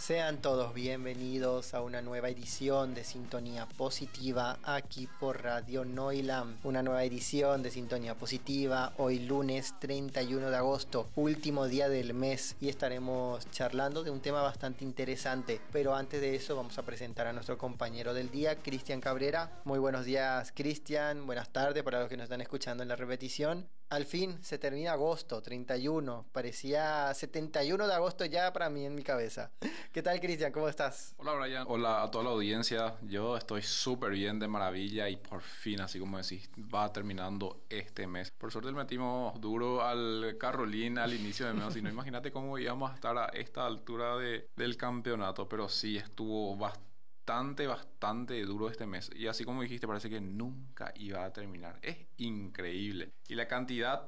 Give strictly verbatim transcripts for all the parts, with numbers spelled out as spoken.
Sean todos bienvenidos a una nueva edición de Sintonía Positiva aquí por Radio Noilam. Una nueva edición de Sintonía Positiva, hoy lunes treinta y uno de agosto, último día del mes, y estaremos charlando de un tema bastante interesante. Pero antes de eso vamos a presentar a nuestro compañero del día, Cristian Cabrera. Muy buenos días, Cristian. Buenas tardes para los que nos están escuchando en la repetición. Al fin se termina agosto, treinta y uno. Parecía setenta y uno de agosto ya para mí en mi cabeza. ¿Qué tal, Cristian? ¿Cómo estás? Hola, Brian. Hola a toda la audiencia. Yo estoy súper bien, de maravilla, y por fin, así como decís, va terminando este mes. Por suerte le metimos duro al Carolín al inicio del mes. Si no, imagínate cómo íbamos a estar a esta altura de, del campeonato. Pero sí, estuvo bastante, bastante duro este mes. Y así como dijiste, parece que nunca iba a terminar. Es increíble. Y la cantidad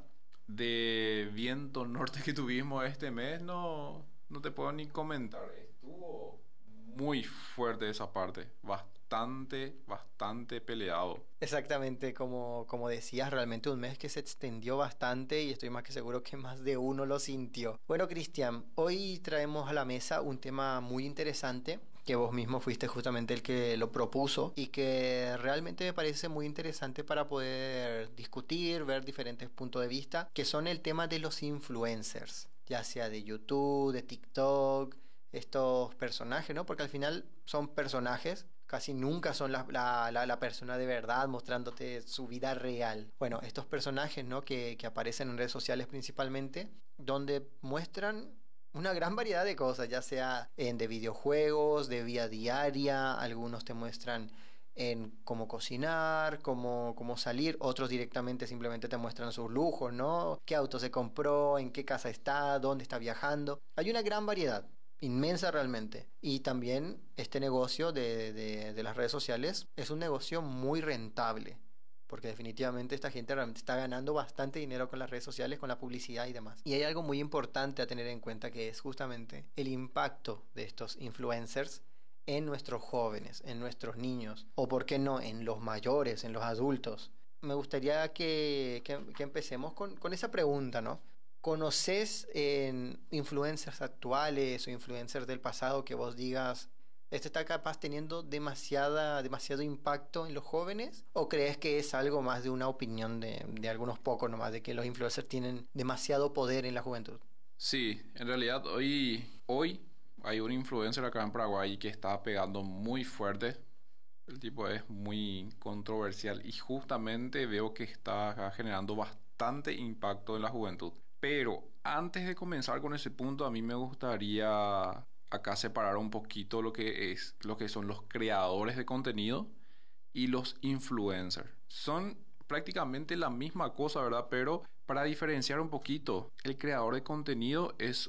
de viento norte que tuvimos este mes, no... No te puedo ni comentar. Estuvo muy fuerte esa parte. Bastante, bastante peleado. Exactamente, como, como decías, realmente un mes que se extendió bastante y estoy más que seguro que más de uno lo sintió. Bueno, Cristian, hoy traemos a la mesa un tema muy interesante que vos mismo fuiste justamente el que lo propuso y que realmente me parece muy interesante para poder discutir, ver diferentes puntos de vista, que son el tema de los influencers, ya sea de YouTube, de TikTok, estos personajes, ¿no? Porque al final son personajes, casi nunca son la, la, la, la persona de verdad mostrándote su vida real. Bueno, estos personajes, ¿no? Que, que aparecen en redes sociales principalmente, donde muestran una gran variedad de cosas, ya sea en de videojuegos, de vida diaria. Algunos te muestran en cómo cocinar, cómo, cómo salir, otros directamente simplemente te muestran sus lujos, ¿no? Qué auto se compró, en qué casa está, dónde está viajando. Hay una gran variedad, inmensa realmente. Y también este negocio de, de, de las redes sociales es un negocio muy rentable, porque definitivamente esta gente realmente está ganando bastante dinero con las redes sociales, con la publicidad y demás. Y hay algo muy importante a tener en cuenta, que es justamente el impacto de estos influencers en nuestros jóvenes, en nuestros niños, o por qué no, en los mayores, en los adultos. Me gustaría que, que, que empecemos con, con esa pregunta, ¿no? ¿Conoces en influencers actuales o influencers del pasado que vos digas, este está capaz teniendo demasiada, demasiado impacto en los jóvenes? ¿O crees que es algo más de una opinión de, de algunos pocos nomás, de que los influencers tienen demasiado poder en la juventud? Sí, en realidad hoy, hoy hay un influencer acá en Paraguay que está pegando muy fuerte. El tipo es muy controversial y justamente veo que está generando bastante impacto en la juventud. Pero antes de comenzar con ese punto, a mí me gustaría acá separar un poquito lo que es, lo que son los creadores de contenido y los influencers. Son prácticamente la misma cosa, ¿verdad? Pero para diferenciar un poquito, el creador de contenido es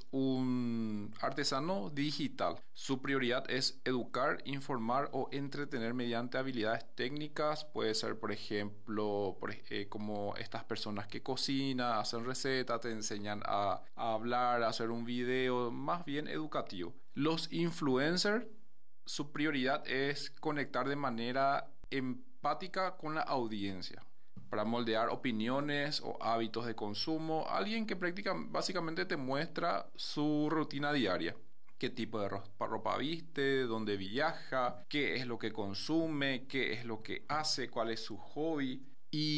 un artesano digital. Su prioridad es educar, informar o entretener mediante habilidades técnicas. Puede ser, por ejemplo, por, eh, como estas personas que cocinan, hacen recetas, te enseñan a, a hablar, a hacer un video, más bien educativo. Los influencers, su prioridad es conectar de manera empática con la audiencia para moldear opiniones o hábitos de consumo. Alguien que prácticamente, básicamente te muestra su rutina diaria. Qué tipo de ropa, ropa viste, dónde viaja, qué es lo que consume, qué es lo que hace, cuál es su hobby.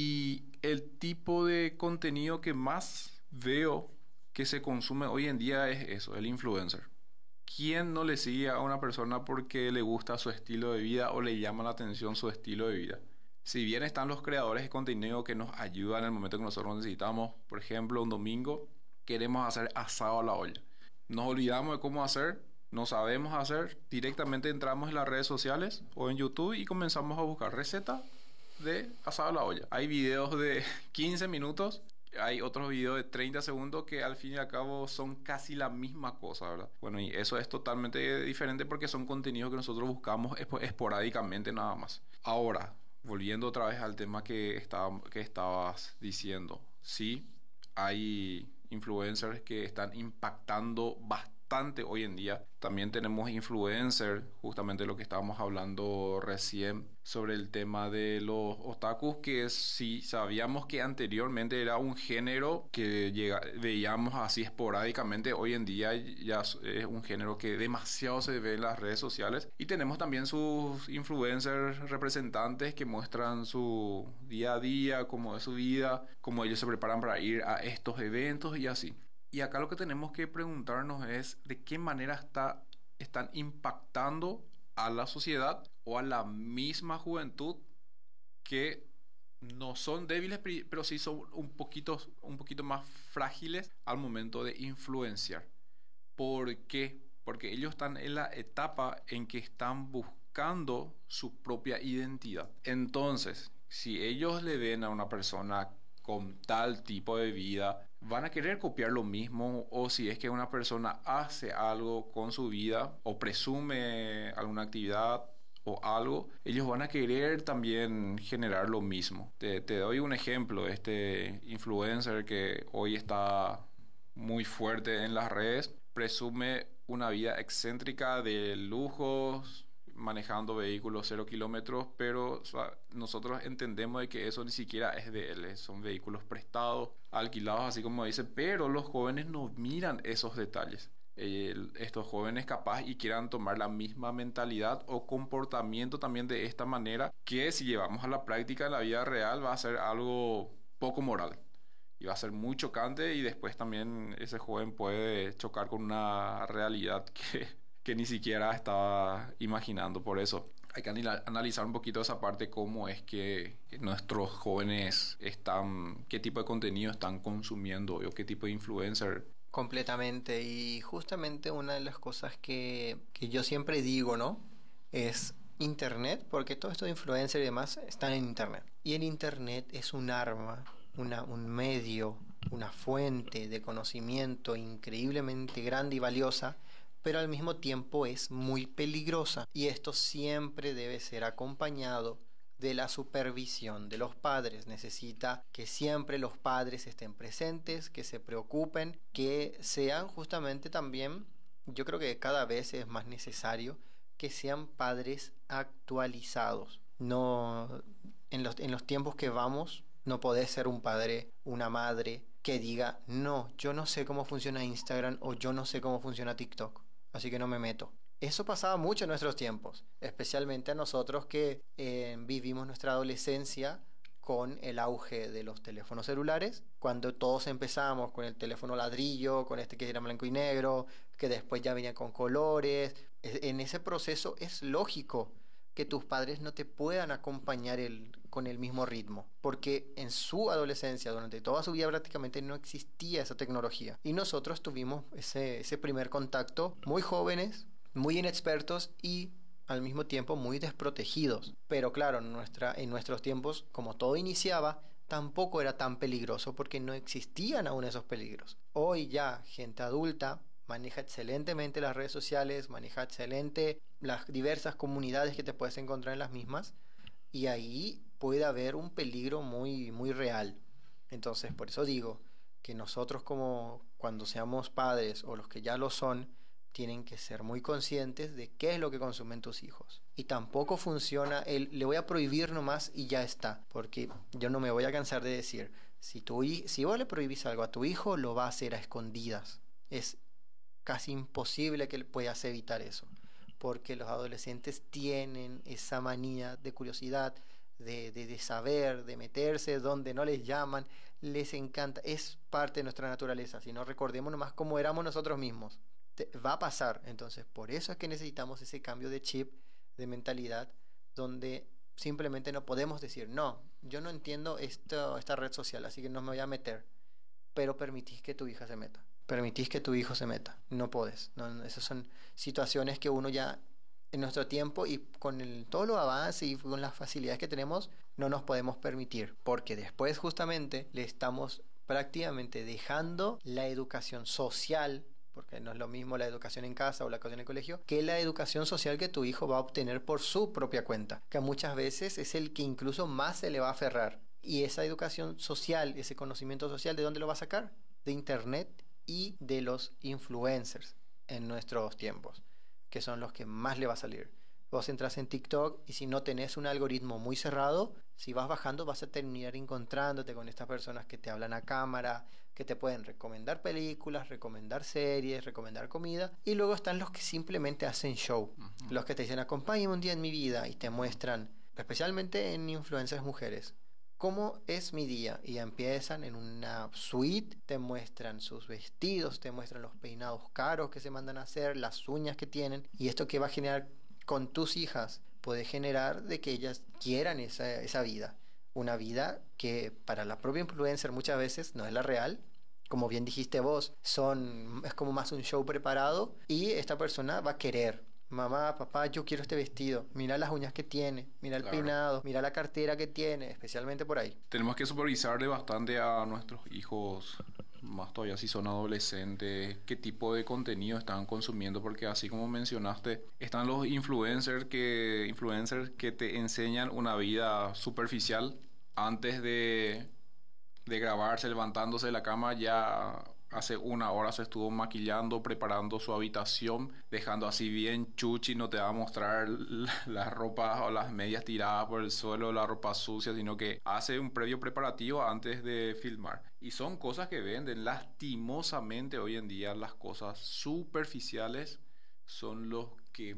Y el tipo de contenido que más veo que se consume hoy en día es eso, el influencer. ¿Quién no le sigue a una persona porque le gusta su estilo de vida o le llama la atención su estilo de vida? Si bien están los creadores de contenido que nos ayudan en el momento que nosotros necesitamos, por ejemplo, un domingo queremos hacer asado a la olla. Nos olvidamos de cómo hacer, no sabemos hacer, directamente entramos en las redes sociales o en YouTube y comenzamos a buscar recetas de asado a la olla. Hay videos de quince minutos. Hay otros videos de treinta segundos que al fin y al cabo son casi la misma cosa, ¿verdad? Bueno, y eso es totalmente diferente porque son contenidos que nosotros buscamos esp- esporádicamente nada más. Ahora, volviendo otra vez al tema que, estaba, que estabas diciendo. Sí, hay influencers que están impactando bastante bastante hoy en día. También tenemos influencers, justamente lo que estábamos hablando recién sobre el tema de los otakus, que sí sabíamos que anteriormente era un género que llega, veíamos así esporádicamente. Hoy en día ya es un género que demasiado se ve en las redes sociales. Y tenemos también sus influencers representantes que muestran su día a día, cómo es su vida, cómo ellos se preparan para ir a estos eventos y así. Y acá lo que tenemos que preguntarnos es de qué manera está, están impactando a la sociedad o a la misma juventud, que no son débiles, pero sí son un poquito, un poquito más frágiles al momento de influenciar. ¿Por qué? Porque ellos están en la etapa en que están buscando su propia identidad. Entonces, si ellos le ven a una persona con tal tipo de vida, van a querer copiar lo mismo, o si es que una persona hace algo con su vida o presume alguna actividad o algo, ellos van a querer también generar lo mismo. Te, te doy un ejemplo, este influencer que hoy está muy fuerte en las redes, presume una vida excéntrica de lujos, manejando vehículos cero kilómetros, pero o sea, nosotros entendemos de que eso ni siquiera es de él, son vehículos prestados, alquilados, así como dice, pero los jóvenes no miran esos detalles. El, estos jóvenes capaz y quieran tomar la misma mentalidad o comportamiento también de esta manera, que si llevamos a la práctica en la vida real va a ser algo poco moral y va a ser muy chocante, y después también ese joven puede chocar con una realidad que, que ni siquiera estaba imaginando. Por eso hay que analizar un poquito esa parte, cómo es que nuestros jóvenes están, qué tipo de contenido están consumiendo o qué tipo de influencer. Completamente, y justamente una de las cosas que, que yo siempre digo, ¿no? Es Internet, porque todos estos influencers y demás están en Internet. Y el Internet es un arma, una, un medio, una fuente de conocimiento increíblemente grande y valiosa, pero al mismo tiempo es muy peligrosa. Y esto siempre debe ser acompañado de la supervisión de los padres. Necesita que siempre los padres estén presentes, que se preocupen, que sean justamente también, yo creo que cada vez es más necesario que sean padres actualizados. No, en los, en los tiempos que vamos, no podés ser un padre, una madre que diga, no, yo no sé cómo funciona Instagram o yo no sé cómo funciona TikTok, así que no me meto. Eso pasaba mucho en nuestros tiempos, especialmente a nosotros que eh, vivimos nuestra adolescencia con el auge de los teléfonos celulares, cuando todos empezamos con el teléfono ladrillo, con este que era blanco y negro, que después ya venía con colores. En ese proceso es lógico que tus padres no te puedan acompañar el, con el mismo ritmo, porque en su adolescencia, durante toda su vida prácticamente no existía esa tecnología, y nosotros tuvimos ese, ese primer contacto muy jóvenes, muy inexpertos y al mismo tiempo muy desprotegidos. Pero claro, en, nuestra, en nuestros tiempos, como todo iniciaba, tampoco era tan peligroso porque no existían aún esos peligros. Hoy ya gente adulta maneja excelentemente las redes sociales, maneja excelente las diversas comunidades que te puedes encontrar en las mismas, y ahí puede haber un peligro muy, muy real. Entonces, por eso digo que nosotros, como cuando seamos padres o los que ya lo son, tienen que ser muy conscientes de qué es lo que consumen tus hijos. Y tampoco funciona el le voy a prohibir nomás y ya está, porque yo no me voy a cansar de decir, si, tu, si vos le prohibís algo a tu hijo, lo va a hacer a escondidas. Es casi imposible que puedas evitar eso, porque los adolescentes tienen esa manía de curiosidad, de, de, de saber, de meterse donde no les llaman, les encanta, es parte de nuestra naturaleza. Si no, recordemos nomás cómo éramos nosotros mismos. Te, va a pasar. Entonces, por eso es que necesitamos ese cambio de chip, de mentalidad, donde simplemente no podemos decir, no, yo no entiendo esto, esta red social, así que no me voy a meter, pero permitís que tu hija se meta. Permitís que tu hijo se meta. No podés. No, no, esas son situaciones que uno ya, en nuestro tiempo y con el, todos los avances y con las facilidades que tenemos, no nos podemos permitir. Porque después justamente le estamos prácticamente dejando la educación social, porque no es lo mismo la educación en casa o la educación en el colegio, que la educación social que tu hijo va a obtener por su propia cuenta, que muchas veces es el que incluso más se le va a aferrar. Y esa educación social, ese conocimiento social, ¿de dónde lo va a sacar? De internet y de los influencers. en nuestros tiempos, que son los que más le va a salir. Vos entras en TikTok y si no tenés un algoritmo muy cerrado, si vas bajando vas a terminar encontrándote con estas personas que te hablan a cámara, que te pueden recomendar películas, recomendar series, recomendar comida. Y luego están los que simplemente hacen show. Ujú. Los que te dicen, acompáñame un día en mi vida y te muestran, especialmente en influencers mujeres, cómo es mi día. Y empiezan en una suite, te muestran sus vestidos, te muestran los peinados caros que se mandan a hacer, las uñas que tienen. Y esto que va a generar con tus hijas puede generar de que ellas quieran esa, esa vida. Una vida que para la propia influencer muchas veces no es la real. Como bien dijiste vos, son, es como más un show preparado y esta persona va a querer. Mamá, papá, yo quiero este vestido. Mira las uñas que tiene, mira el Claro. peinado, mira la cartera que tiene, especialmente por ahí. Tenemos que supervisarle bastante a nuestros hijos, más todavía si son adolescentes, qué tipo de contenido están consumiendo, porque así como mencionaste, están los influencers que, influencers que te enseñan una vida superficial antes de, de grabarse, levantándose de la cama, ya hace una hora se estuvo maquillando, preparando su habitación, dejando así bien chuchi, no te va a mostrar la- las ropas o las medias tiradas por el suelo, la ropa sucia, sino que hace un previo preparativo antes de filmar. Y son cosas que venden. Lastimosamente hoy en día las cosas superficiales son los que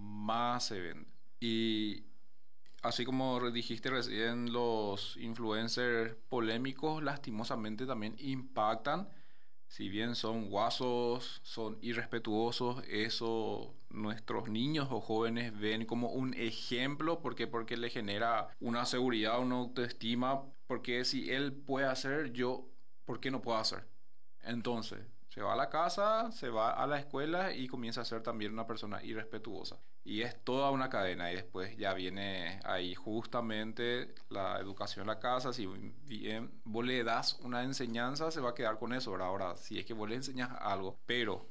más se venden. Y así como dijiste recién, los influencers polémicos lastimosamente también impactan. Si bien son guasos, son irrespetuosos, eso nuestros niños o jóvenes ven como un ejemplo porque porque le genera una seguridad, una autoestima, porque si él puede hacer, yo, ¿por qué no puedo hacer? Entonces, se va a la casa, se va a la escuela y comienza a ser también una persona irrespetuosa. Y es toda una cadena y después ya viene ahí justamente la educación en la casa. Si bien vos le das una enseñanza, se va a quedar con eso, ¿verdad? Ahora, si es que vos le enseñas algo, pero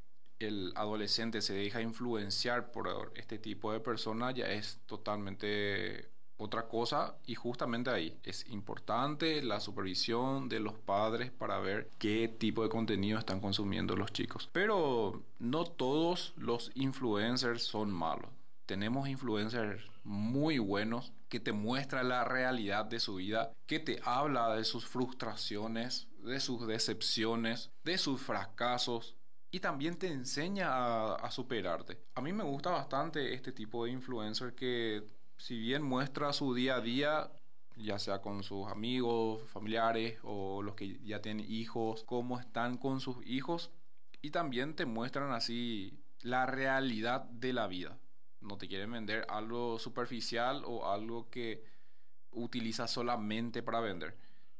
el adolescente se deja influenciar por este tipo de personas, ya es totalmente otra cosa y justamente ahí es importante la supervisión de los padres para ver qué tipo de contenido están consumiendo los chicos. Pero no todos los influencers son malos. Tenemos influencers muy buenos que te muestran la realidad de su vida, que te habla de sus frustraciones, de sus decepciones, de sus fracasos y también te enseña a, a superarte. A mí me gusta bastante este tipo de influencer que si bien muestra su día a día, ya sea con sus amigos, familiares o los que ya tienen hijos, cómo están con sus hijos y también te muestran así la realidad de la vida. No te quieren vender algo superficial o algo que utiliza solamente para vender.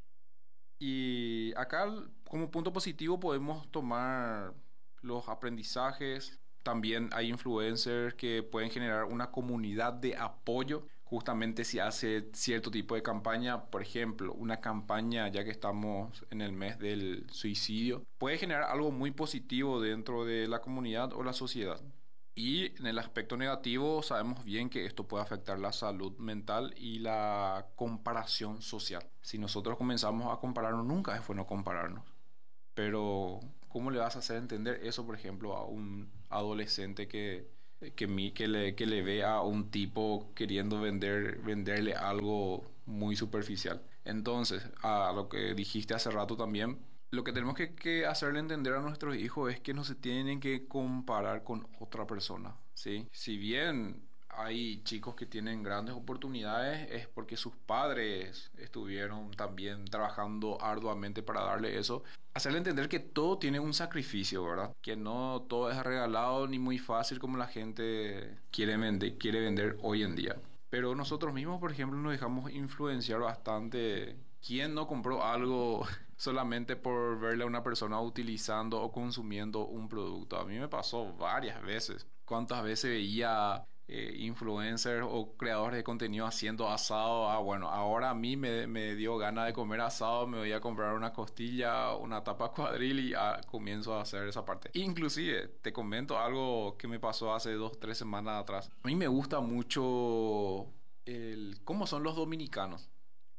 Y acá como punto positivo podemos tomar los aprendizajes. También hay influencers que pueden generar una comunidad de apoyo. Justamente si hace cierto tipo de campaña, por ejemplo, una campaña, ya que estamos en el mes del suicidio, puede generar algo muy positivo dentro de la comunidad o la sociedad. Y en el aspecto negativo sabemos bien que esto puede afectar la salud mental y la comparación social. Si nosotros comenzamos a compararnos, nunca es bueno compararnos. Pero ¿cómo le vas a hacer entender eso, por ejemplo, a un adolescente que, que, mi- que le, que le ve a un tipo queriendo vender, venderle algo muy superficial? Entonces, a lo que dijiste hace rato también, lo que tenemos que, que hacerle entender a nuestros hijos es que no se tienen que comparar con otra persona, ¿sí? Si bien hay chicos que tienen grandes oportunidades, es porque sus padres estuvieron también trabajando arduamente para darle eso. Hacerle entender que todo tiene un sacrificio, ¿verdad? Que no todo es regalado ni muy fácil como la gente quiere vender, quiere vender hoy en día. Pero nosotros mismos, por ejemplo, nos dejamos influenciar bastante. ¿Quién no compró algo solamente por verle a una persona utilizando o consumiendo un producto? A mí me pasó varias veces. ¿Cuántas veces veía eh, influencers o creadores de contenido haciendo asado? Ah, bueno, ahora a mí me, me dio ganas de comer asado, me voy a comprar una costilla, una tapa cuadril y ah, comienzo a hacer esa parte. Inclusive, te comento algo que me pasó hace dos, tres semanas atrás. A mí me gusta mucho el cómo son los dominicanos.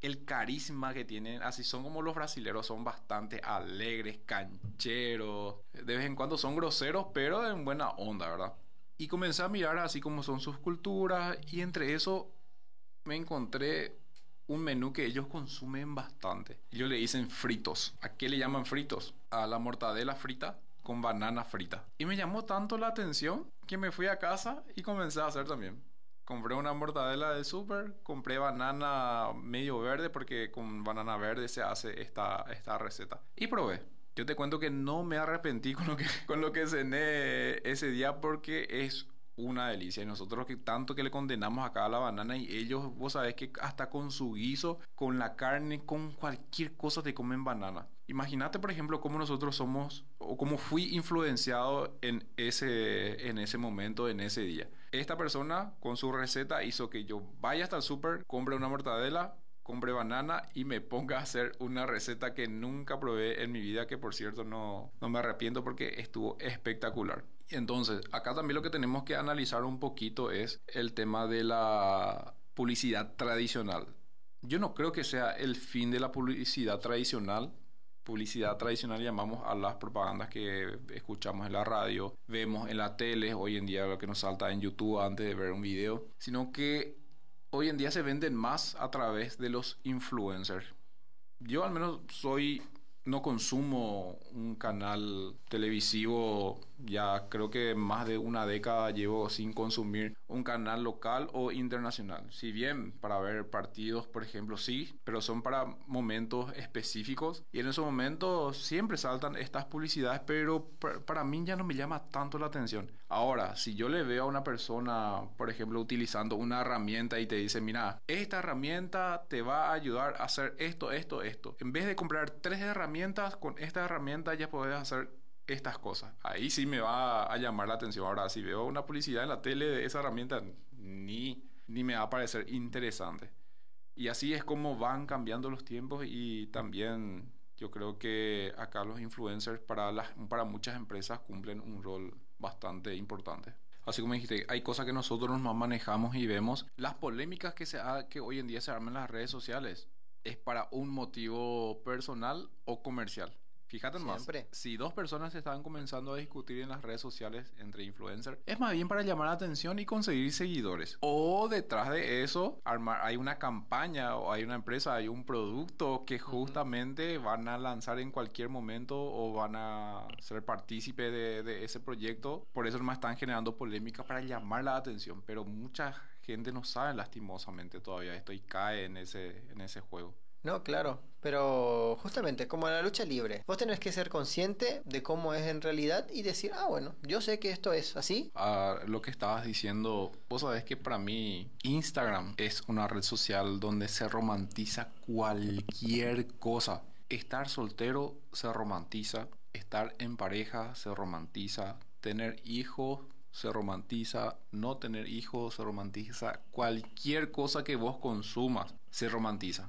el carisma que tienen, así son como los brasileros, son bastante alegres, cancheros, de vez en cuando son groseros, pero en buena onda, ¿verdad? Y comencé a mirar así como son sus culturas y entre eso me encontré un menú que ellos consumen bastante. Ellos le dicen fritos. ¿A qué le llaman fritos? A la mortadela frita con banana frita. Y me llamó tanto la atención que me fui a casa y comencé a hacer también. Compré una mortadela del súper, compré banana medio verde porque con banana verde se hace esta, esta receta. Y probé. Yo te cuento que no me arrepentí con lo que, con lo que cené ese día porque es una delicia. Y nosotros que tanto que le condenamos acá a la banana y ellos, vos sabés que hasta con su guiso, con la carne, con cualquier cosa te comen banana. Imagínate, por ejemplo, cómo nosotros somos o cómo fui influenciado en ese, en ese momento, en ese día. Esta persona con su receta hizo que yo vaya hasta el súper, compre una mortadela, compre banana y me ponga a hacer una receta que nunca probé en mi vida, que por cierto no, no me arrepiento porque estuvo espectacular. Entonces, acá también lo que tenemos que analizar un poquito es el tema de la publicidad tradicional. Yo no creo que sea el fin de la publicidad tradicional. Publicidad tradicional llamamos a las propagandas que escuchamos en la radio, vemos en la tele, hoy en día lo que nos salta en YouTube antes de ver un video, sino que hoy en día se venden más a través de los influencers. Yo al menos soy, no consumo un canal televisivo, ya creo que más de una década llevo sin consumir un canal local o internacional. Si bien para ver partidos, por ejemplo, sí, pero son para momentos específicos y en esos momentos siempre saltan estas publicidades, pero para mí ya no me llama tanto la atención. Ahora, si yo le veo a una persona, por ejemplo, utilizando una herramienta y te dice, mira, esta herramienta te va a ayudar a hacer esto, esto, esto. En vez de comprar tres herramientas, con esta herramienta ya puedes hacer estas cosas. Ahí sí me va a llamar la atención. Ahora, si veo una publicidad en la tele de esa herramienta, ni, ni me va a parecer interesante. Y así es como van cambiando los tiempos y también yo creo que acá los influencers para, las, para muchas empresas cumplen un rol bastante importante. Así como dijiste, hay cosas que nosotros no manejamos y vemos. Las polémicas que, se ha, que hoy en día se arman en las redes sociales es para un motivo personal o comercial. Fíjate más, Siempre. si dos personas están comenzando a discutir en las redes sociales entre influencers, es más bien para llamar la atención y conseguir seguidores. O detrás de eso, armar, hay una campaña o hay una empresa, hay un producto que justamente uh-huh. van a lanzar en cualquier momento o van a ser partícipe de, de ese proyecto. Por eso nomás están generando polémica para llamar la atención. Pero mucha gente no sabe lastimosamente todavía esto y cae en ese, en ese juego. No, claro, pero justamente como en la lucha libre, vos tenés que ser consciente de cómo es en realidad y decir, ah, bueno, yo sé que esto es así. Ah, lo que estabas diciendo, vos sabés que para mí Instagram es una red social donde se romantiza cualquier cosa. Estar soltero se romantiza, estar en pareja se romantiza, tener hijos se romantiza, no tener hijos se romantiza, cualquier cosa que vos consumas se romantiza.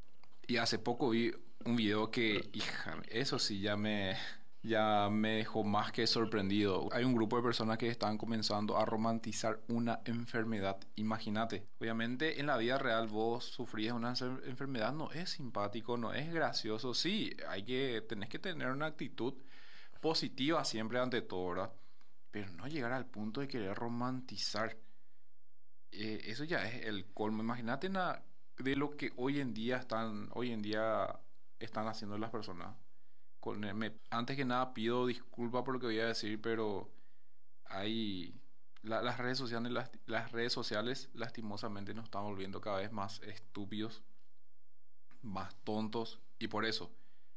Y hace poco vi un video que, hija, eso sí ya me, ya me dejó más que sorprendido. Hay un grupo de personas que están comenzando a romantizar una enfermedad. Imagínate, obviamente en la vida real vos sufrías una enfermedad, no es simpático, no es gracioso. Sí, hay que, tenés que tener una actitud positiva siempre ante todo, ¿verdad? Pero no llegar al punto de querer romantizar. Eh, eso ya es el colmo. Imagínate una de lo que hoy en día están hoy en día están haciendo las personas. Con, me, antes que nada pido disculpas por lo que voy a decir, pero hay la, las redes sociales las, las redes sociales lastimosamente nos están volviendo cada vez más estúpidos, más tontos y por eso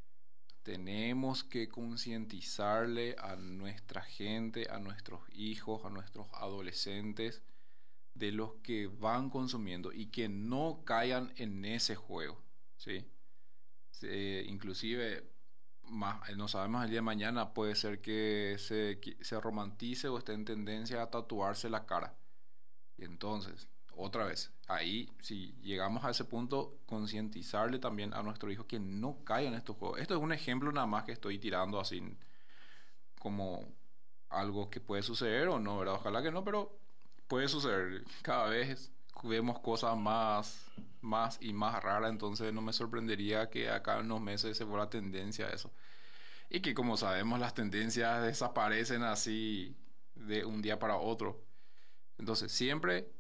tenemos que concientizarle a nuestra gente, a nuestros hijos, a nuestros adolescentes de los que van consumiendo y que no caigan en ese juego, ¿sí? Eh, inclusive, más, no sabemos el día de mañana, puede ser que se, se romantice o esté en tendencia a tatuarse la cara. Y entonces, otra vez, ahí, si llegamos a ese punto, concientizarle también a nuestro hijo que no caiga en estos juegos. Esto es un ejemplo nada más que estoy tirando así como algo que puede suceder o no, ¿verdad? Ojalá que no, pero puede suceder. Cada vez vemos cosas más, más y más rara, entonces no me sorprendería que acá en unos meses se vuelva tendencia a eso. Y que como sabemos las tendencias desaparecen así de un día para otro. Entonces siempre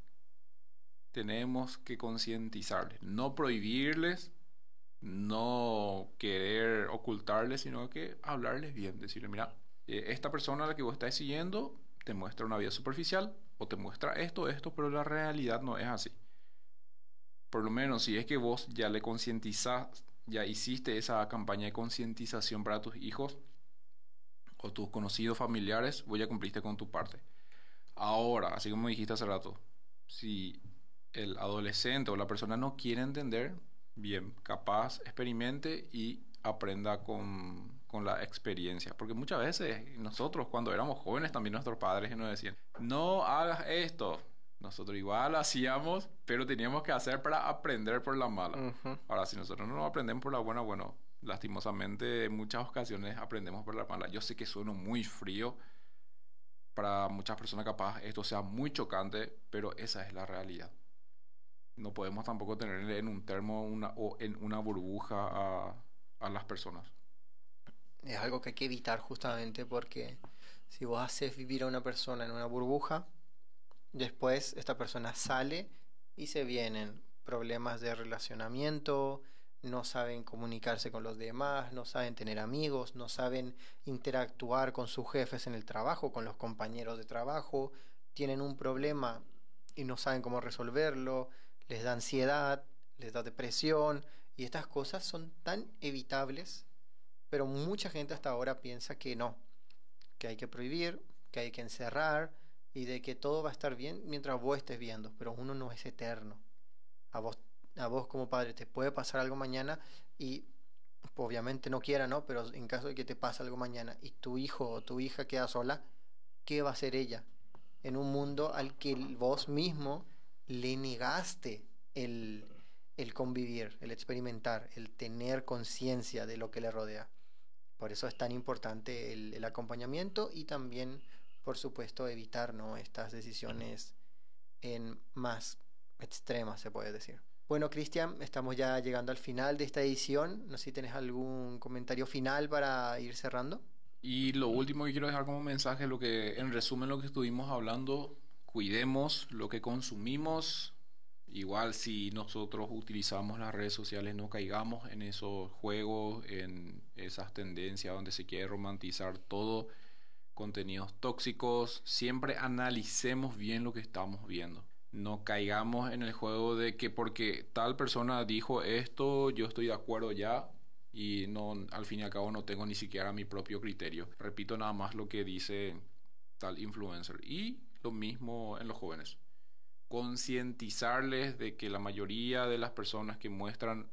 tenemos que concientizarles, no prohibirles, no querer ocultarles, sino que hablarles bien, decirle, mira, eh, esta persona a la que vos estás siguiendo te muestra una vida superficial o te muestra esto, esto, pero la realidad no es así. Por lo menos si es que vos ya le concientizás, ya hiciste esa campaña de concientización para tus hijos o tus conocidos familiares, vos ya cumpliste con tu parte. Ahora, así como dijiste hace rato, si el adolescente o la persona no quiere entender, bien, capaz experimente y aprenda con, con la experiencia. Porque muchas veces nosotros cuando éramos jóvenes, también nuestros padres nos decían, no hagas esto. Nosotros igual hacíamos, pero teníamos que hacer para aprender por la mala. Ujú. Ahora, si nosotros no aprendemos por la buena, bueno, lastimosamente en muchas ocasiones aprendemos por la mala. Yo sé que sueno muy frío, para muchas personas capaz esto sea muy chocante, pero esa es la realidad. No podemos tampoco tener en un termo una, o en una burbuja a, a las personas. Es algo que hay que evitar justamente porque si vos haces vivir a una persona en una burbuja, después esta persona sale y se vienen problemas de relacionamiento, no saben comunicarse con los demás, no saben tener amigos, no saben interactuar con sus jefes en el trabajo, con los compañeros de trabajo, tienen un problema y no saben cómo resolverlo, les da ansiedad, les da depresión y estas cosas son tan evitables, pero mucha gente hasta ahora piensa que no, que hay que prohibir, que hay que encerrar y de que todo va a estar bien mientras vos estés viendo, pero uno no es eterno. A vos, a vos como padre te puede pasar algo mañana y obviamente no quiera, ¿no? Pero en caso de que te pase algo mañana y tu hijo o tu hija queda sola, ¿qué va a hacer ella? En un mundo al que vos mismo le negaste el, el convivir, el experimentar, el tener conciencia de lo que le rodea. Por eso es tan importante el, el acompañamiento y también, por supuesto, evitar, ¿no?, estas decisiones en más extremas, se puede decir. Bueno, Cristian, estamos ya llegando al final de esta edición. No sé si tienes algún comentario final para ir cerrando. Y lo último que quiero dejar como mensaje, lo que en resumen lo que estuvimos hablando, cuidemos lo que consumimos. Igual si nosotros utilizamos las redes sociales, no caigamos en esos juegos, en esas tendencias donde se quiere romantizar todo, contenidos tóxicos. Siempre analicemos bien lo que estamos viendo. No caigamos en el juego de que porque tal persona dijo esto, yo estoy de acuerdo ya y no, al fin y al cabo no tengo ni siquiera mi propio criterio. Repito nada más lo que dice tal influencer. Y lo mismo en los jóvenes. Concientizarles de que la mayoría de las personas que muestran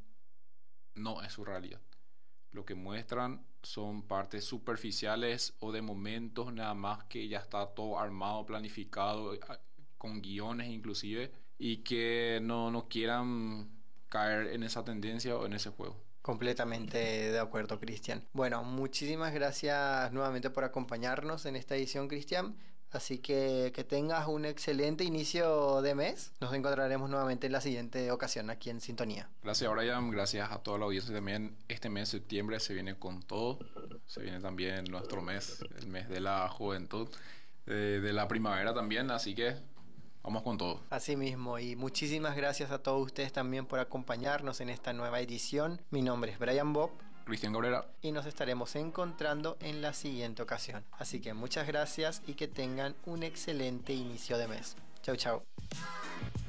no es su realidad. Lo que muestran son partes superficiales o de momentos nada más que ya está todo armado, planificado, con guiones inclusive, y que no, no quieran caer en esa tendencia o en ese juego. Completamente de acuerdo, Cristian. Bueno, muchísimas gracias nuevamente por acompañarnos en esta edición, Cristian. Así que que tengas un excelente inicio de mes. Nos encontraremos nuevamente en la siguiente ocasión aquí en Sintonía. Gracias, Brian. Gracias a toda la audiencia también. Este mes de septiembre se viene con todo. Se viene también nuestro mes, el mes de la juventud, de, de la primavera también. Así que vamos con todo. Así mismo, y muchísimas gracias a todos ustedes también por acompañarnos en esta nueva edición. Mi nombre es Brian Bob. Cristian Cabrera. Y nos estaremos encontrando en la siguiente ocasión. Así que muchas gracias y que tengan un excelente inicio de mes. Chau, chau.